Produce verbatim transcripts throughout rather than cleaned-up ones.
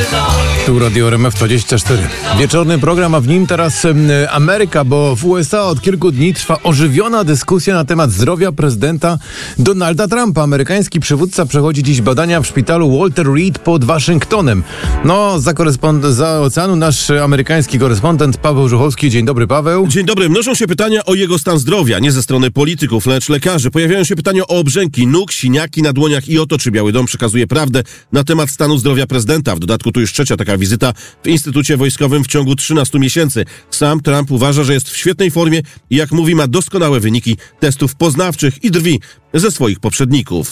Tu Radio R M F dwadzieścia cztery. Wieczorny program, a w nim teraz e, Ameryka, bo w U S A od kilku dni trwa ożywiona dyskusja na temat zdrowia prezydenta Donalda Trumpa. Amerykański przywódca przechodzi dziś badania w szpitalu Walter Reed pod Waszyngtonem. No, za, korespond- za oceanu nasz amerykański korespondent Paweł Żuchowski. Dzień dobry, Paweł. Dzień dobry. Mnożą się pytania o jego stan zdrowia, nie ze strony polityków, lecz lekarzy. Pojawiają się pytania o obrzęki nóg, siniaki na dłoniach i o to, czy Biały Dom przekazuje prawdę na temat stanu zdrowia prezydenta. W dodatku tu już trzecia taka wizyta w Instytucie Wojskowym w ciągu trzynastu miesięcy. Sam Trump uważa, że jest w świetnej formie i jak mówi, ma doskonałe wyniki testów poznawczych i drwi ze swoich poprzedników.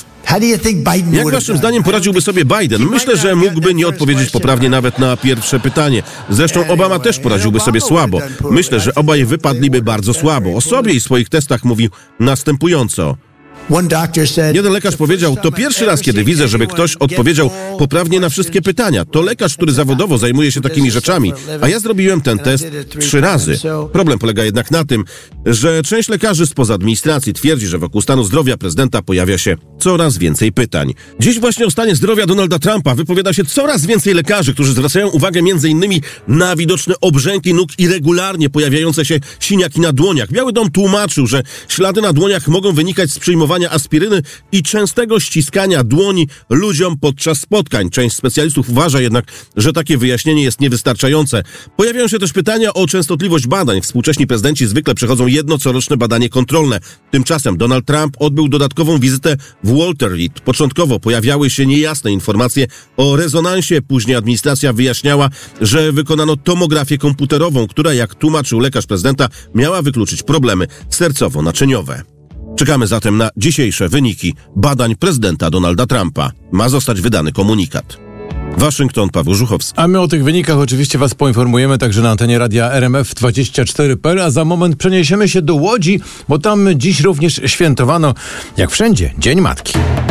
Jak waszym zdaniem poradziłby sobie Biden? Myślę, że mógłby nie odpowiedzieć poprawnie nawet na pierwsze pytanie. Zresztą Obama też poradziłby sobie słabo. Myślę, że obaj wypadliby bardzo słabo. O sobie i swoich testach mówił następująco. Jeden lekarz powiedział, to pierwszy raz, kiedy widzę, żeby ktoś odpowiedział poprawnie na wszystkie pytania. To lekarz, który zawodowo zajmuje się takimi rzeczami, a ja zrobiłem ten test trzy razy. Problem polega jednak na tym, że część lekarzy spoza administracji twierdzi, że wokół stanu zdrowia prezydenta pojawia się coraz więcej pytań. Dziś właśnie o stanie zdrowia Donalda Trumpa wypowiada się coraz więcej lekarzy, którzy zwracają uwagę między innymi na widoczne obrzęki nóg i regularnie pojawiające się siniaki na dłoniach. Biały Dom tłumaczył, że ślady na dłoniach mogą wynikać z przyjmowania aspiryny i częstego ściskania dłoni ludziom podczas spotkań. Część specjalistów uważa jednak, że takie wyjaśnienie jest niewystarczające. Pojawiają się też pytania o częstotliwość badań. Współcześni prezydenci zwykle przechodzą jedno coroczne badanie kontrolne. Tymczasem Donald Trump odbył dodatkową wizytę w Walter Reed. Początkowo pojawiały się niejasne informacje o rezonansie. Później administracja wyjaśniała, że wykonano tomografię komputerową, która, jak tłumaczył lekarz prezydenta, miała wykluczyć problemy sercowo-naczyniowe. Czekamy zatem na dzisiejsze wyniki badań prezydenta Donalda Trumpa. Ma zostać wydany komunikat. Waszyngton, Paweł Żuchowski. A my o tych wynikach oczywiście was poinformujemy także na antenie radia R M F dwadzieścia cztery kropka p l, a za moment przeniesiemy się do Łodzi, bo tam dziś również świętowano, jak wszędzie, Dzień Matki.